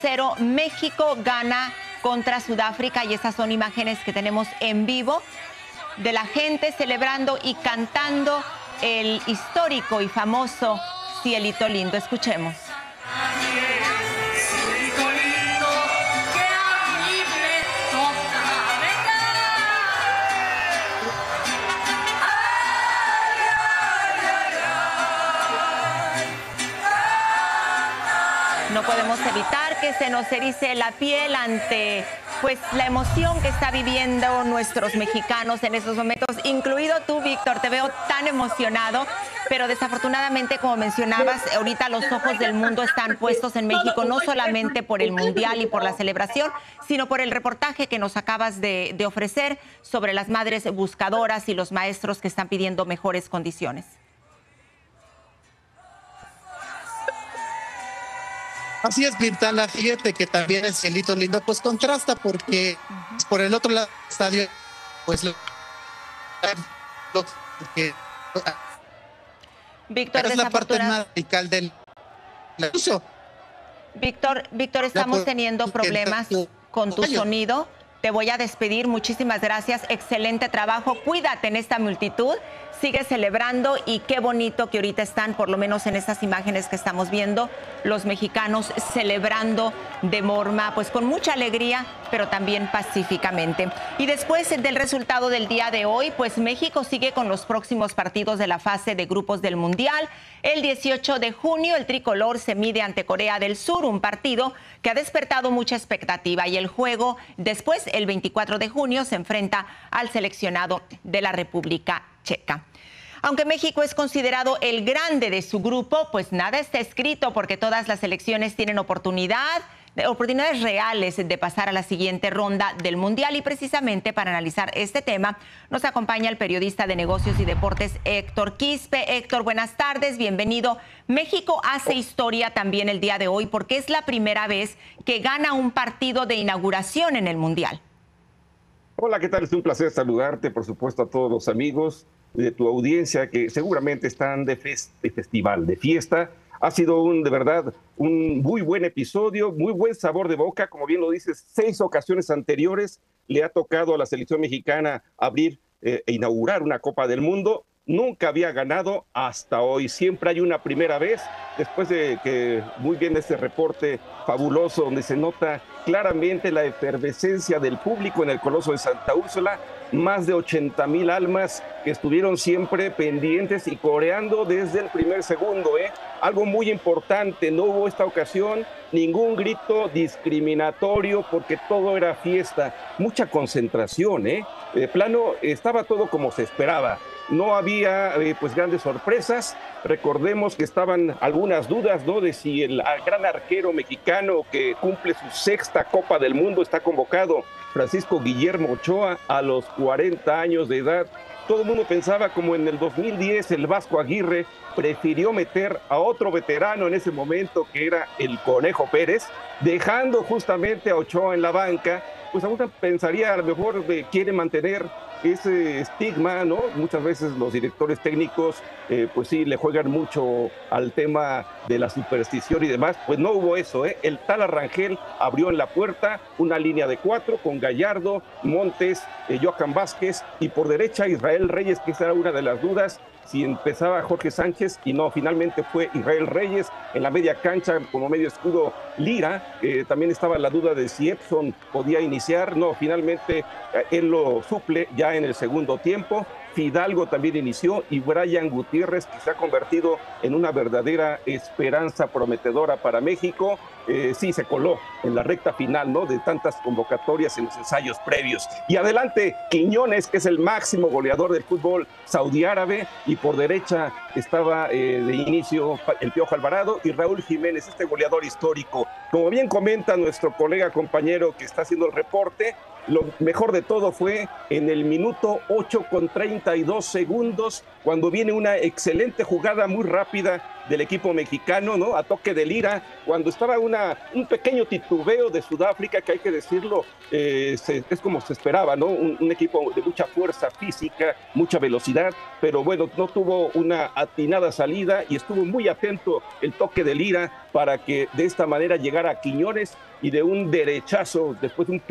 0, México gana contra Sudáfrica y esas son imágenes que tenemos en vivo de la gente celebrando y cantando el histórico y famoso Cielito Lindo. Escuchemos. No podemos evitar que se nos erice la piel ante pues la emoción que está viviendo nuestros mexicanos en estos momentos, incluido tú, Víctor. Te veo tan emocionado, pero desafortunadamente, como mencionabas, ahorita los ojos del mundo están puestos en México, no solamente por el Mundial y por la celebración, sino por el reportaje que nos acabas de ofrecer sobre las madres buscadoras y los maestros que están pidiendo mejores condiciones. Así es, Virtala, fíjate que también el Cielito Lindo pues contrasta porque por el otro lado del estadio pues Víctor, es la parte más radical del uso. Víctor, estamos teniendo problemas con tu sonido. Te voy a despedir. Muchísimas gracias. Excelente trabajo. Cuídate en esta multitud. Sigue celebrando y qué bonito que ahorita están, por lo menos en estas imágenes que estamos viendo, los mexicanos celebrando de forma, pues con mucha alegría, pero también pacíficamente. Y después del resultado del día de hoy, pues México sigue con los próximos partidos de la fase de grupos del Mundial. El 18 de junio, el tricolor se mide ante Corea del Sur, un partido que ha despertado mucha expectativa. Y el juego después, el 24 de junio, se enfrenta al seleccionado de la República Checa. Aunque México es considerado el grande de su grupo, pues nada está escrito porque todas las selecciones tienen oportunidades reales de pasar a la siguiente ronda del Mundial. Y precisamente para analizar este tema nos acompaña el periodista de negocios y deportes Héctor Quispe. Héctor, buenas tardes, bienvenido. México hace historia también el día de hoy porque es la primera vez que gana un partido de inauguración en el Mundial. Hola, ¿qué tal? Es un placer saludarte, por supuesto, a todos los amigos de tu audiencia que seguramente están de festival, de fiesta. Ha sido de verdad un muy buen episodio, muy buen sabor de boca. Como bien lo dices, 6 ocasiones anteriores le ha tocado a la selección mexicana abrir e inaugurar una Copa del Mundo. Nunca había ganado hasta hoy. Siempre hay una primera vez, después de que muy bien ese reporte fabuloso donde se nota claramente la efervescencia del público en el Coloso de Santa Úrsula. Más de 80,000 almas que estuvieron siempre pendientes y coreando desde el primer segundo. Algo muy importante, no hubo esta ocasión ningún grito discriminatorio porque todo era fiesta, mucha concentración. De plano estaba todo como se esperaba. No había pues grandes sorpresas. Recordemos que estaban algunas dudas, ¿no?, de si el gran arquero mexicano que cumple su 6ª Copa del Mundo está convocado, Francisco Guillermo Ochoa, a los 40 años de edad. Todo el mundo pensaba, como en el 2010, el Vasco Aguirre prefirió meter a otro veterano en ese momento, que era el Conejo Pérez, dejando justamente a Ochoa en la banca. Pues aún pensaría, a lo mejor quiere mantener ese estigma, ¿no? Muchas veces los directores técnicos, pues sí, le juegan mucho al tema de la superstición y demás. Pues no hubo eso, El Tala Rangel abrió en la puerta una línea de 4 con Gallardo, Montes, Johan Vázquez y por derecha Israel Reyes, que esa era una de las dudas, si empezaba Jorge Sánchez, y no, finalmente fue Israel Reyes. En la media cancha como medio escudo Lira. También estaba la duda de si Edson podía iniciar. No, finalmente él lo suple ya en el segundo tiempo. Fidalgo también inició y Brian Gutiérrez, que se ha convertido en una verdadera esperanza prometedora para México. Sí, se coló en la recta final, ¿no?, de tantas convocatorias en los ensayos previos. Y adelante, Quiñones, que es el máximo goleador del fútbol saudí árabe, y por derecha estaba de inicio el Piojo Alvarado y Raúl Jiménez, este goleador histórico. Como bien comenta nuestro colega compañero que está haciendo el reporte, lo mejor de todo fue en el minuto 8 con 32 segundos, cuando viene una excelente jugada muy rápida del equipo mexicano, ¿no? A toque de lira, cuando estaba un pequeño titubeo de Sudáfrica, que hay que decirlo, es como se esperaba, ¿no? Un equipo de mucha fuerza física, mucha velocidad, pero bueno, no tuvo una atinada salida y estuvo muy atento el toque de lira para que de esta manera llegara a Quiñones y de un derechazo, después de un